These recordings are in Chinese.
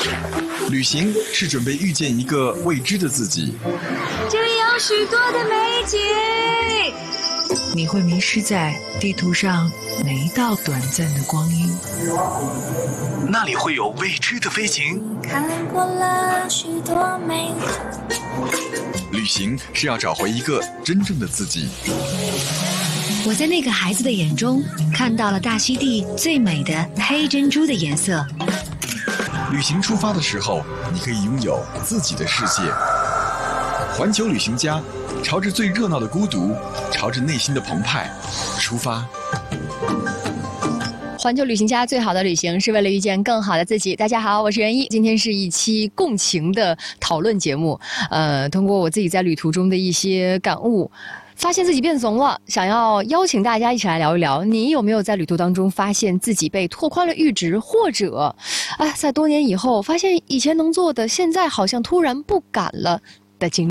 旅行是准备遇见一个未知的自己， 这里有许多的美景， 你会迷失在地图上每一道短暂的光阴， 那里会有未知的飞行。 看过了许多美景， 旅行是要找回一个真正的自己。 我在那个孩子的眼中看到了大溪地最美的黑珍珠的颜色。 旅行出发的时候，你可以拥有自己的世界。环球旅行家，朝着最热闹的孤独，朝着内心的澎湃出发。 环球旅行家，最好的旅行是为了遇见更好的自己。大家好，我是袁一，今天是一期共情的讨论节目。通过我自己在旅途中的一些感悟，发现自己变怂了，想要邀请大家一起来聊一聊，你有没有在旅途当中发现自己被拓宽了阈值，或者在多年以后发现以前能做的现在好像突然不敢了的经历。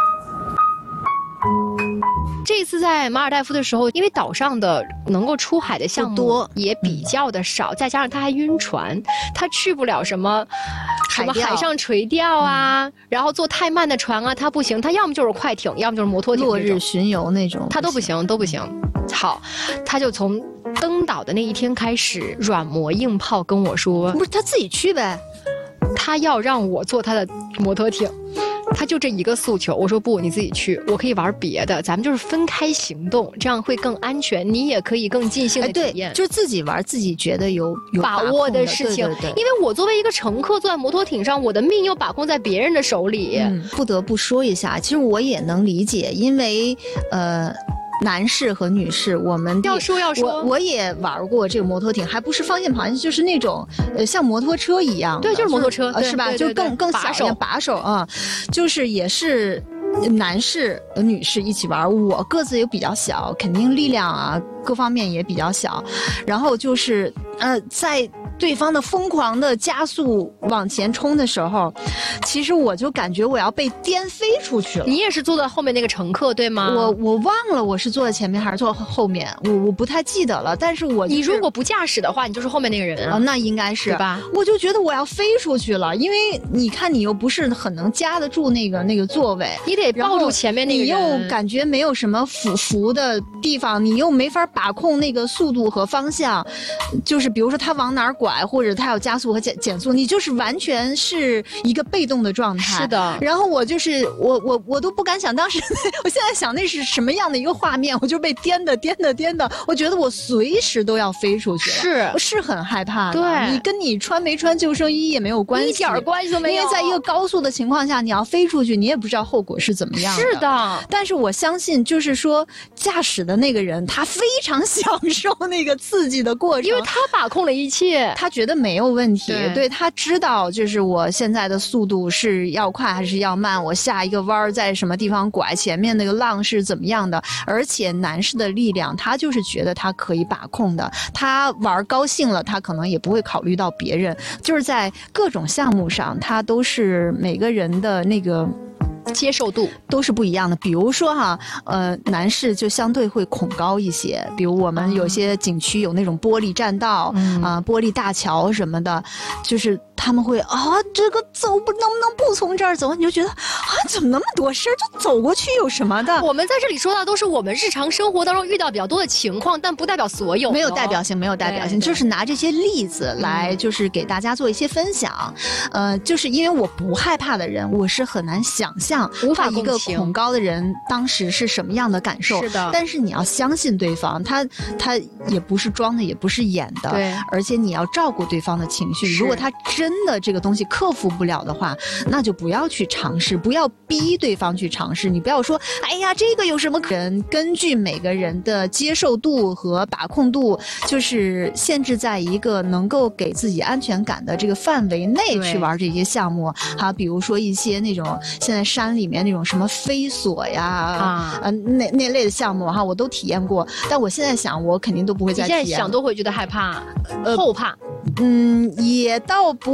这一次在马尔代夫的时候，因为岛上的能够出海的项目也比较的少，再加上他还晕船，他去不了什么海上垂钓啊，然后坐太慢的船啊，他不行，他要么就是快艇，要么就是摩托艇， 落日巡游那种， 他都不行。好，他就从登岛的那一天开始软磨硬泡跟我说， 不是他自己去呗， 他要让我坐他的摩托艇。他就这一个诉求，我说不，你自己去，我可以玩别的，咱们就是分开行动，这样会更安全，你也可以更尽兴的体验。 对，就是自己玩自己觉得有把握的事情。 对， 因为我作为一个乘客坐在摩托艇上，我的命又把控在别人的手里。 不得不说一下，其实我也能理解，因为男士和女士，我们要说， 我也玩过这个摩托艇，还不是方向盘，就是那种像摩托车一样， 对，就是摩托车， 是吧？就更小一点把手啊，就是也是男士和女士一起玩。我个子也比较小，肯定力量啊各方面也比较小，然后就是在对方的疯狂的加速往前冲的时候，其实我就感觉我要被颠飞出去了。 你也是坐在后面那个乘客对吗？ 我忘了我是坐在前面还是坐后面，我不太记得了。但是你如果不驾驶的话，你就是后面那个人啊。 那应该是对吧？ 我就觉得我要飞出去了，因为你看你又不是很能夹得住那个座位， 你得抱住前面那个人， 你又感觉没有什么扶的地方，你又没法把控那个速度和方向，就是比如说他往哪儿拐，或者他要加速和减速，你就是完全是一个被动的状态。 是的。 然后我就是我都不敢想当时我现在想那是什么样的一个画面，我就被颠的，我觉得我随时都要飞出去了。我是很害怕的。 对， 你跟你穿没穿救生衣也没有关系， 一点关系都没有。 因为在一个高速的情况下，你要飞出去，你也不知道后果是怎么样的。 是的。 但是我相信，就是说驾驶的那个人，他非常享受那个刺激的过程， 因为他把控了一切， 他觉得没有问题。对，他知道就是我现在的速度是要快还是要慢，我下一个弯在什么地方拐，前面那个浪是怎么样的。而且男士的力量，他就是觉得他可以把控的，他玩高兴了，他可能也不会考虑到别人，就是在各种项目上，他都是每个人的那个接受度都是不一样的。比如说男士就相对会恐高一些，比如我们有些景区有那种玻璃栈道玻璃大桥什么的，就是他们会这个能不能不从这儿走？你就觉得怎么那么多事儿，就走过去有什么的？ 我们在这里说的都是我们日常生活当中遇到比较多的情况，但不代表所有， 没有代表性，就是拿这些例子来就是给大家做一些分享。就是因为我不害怕的人，我是很难想象无法一个恐高的人当时是什么样的感受。 是的。 但是你要相信对方，他也不是装的，也不是演的。 对。 而且你要照顾对方的情绪。如果他真的这个东西克服不了的话，那就不要去尝试，不要逼对方去尝试。你不要说哎呀这个有什么可能，根据每个人的接受度和把控度，就是限制在一个能够给自己安全感的这个范围内去玩这些项目。比如说一些那种现在山里面那种什么飞索呀那类的项目我都体验过，但我现在想我肯定都不会再体验。 你现在想都会觉得害怕后怕。 也倒不